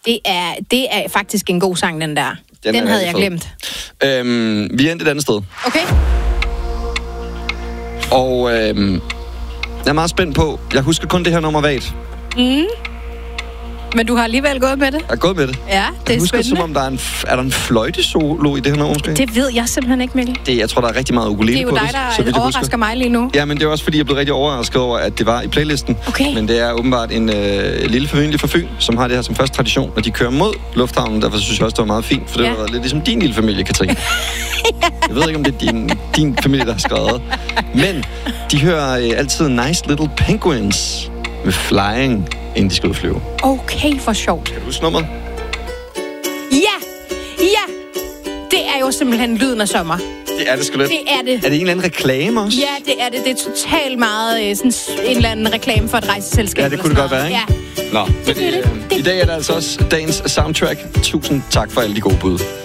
Det er faktisk en god sang, den der. Den havde jeg glemt. Vi er endt et andet sted. Okay. Og jeg er meget spændt på... Jeg husker kun det her nummer vagt. Men du har alligevel gået med det? Jeg har gået med det. Ja, det er husker, spændende. som om der er der en fløjtesolo i det her nummer, måske? Det ved jeg simpelthen ikke, Mikkel. Jeg tror, der er rigtig meget ukulele på det. Det er jo dig, der overrasker mig lige nu. Ja, men det er også, fordi jeg blev rigtig overrasket over, at det var i playlisten. Okay. Men det er åbenbart en lille familie fra Fyn, som har det her som første tradition, og de kører mod lufthavnen. Derfor synes jeg også, det var meget fint, for det var lidt ligesom din lille familie, Katrine. Jeg ved ikke, om det er din familie, der har skrevet. Men de hører altid Nice Little Penguins med Flying, inden de skal udflyve. Okay, for sjovt. Kan du huske nummeret? Ja! Det er jo simpelthen lyden af sommer. Det er det sgu lidt. Det er det. Er det en eller anden reklame også? Ja, det er det. Det er totalt meget sådan en eller anden reklame for et rejseselskab. Ja, det kunne det godt være, ikke? Ja. Nå, men i dag er det altså også dagens soundtrack. Tusind tak for alle de gode bud.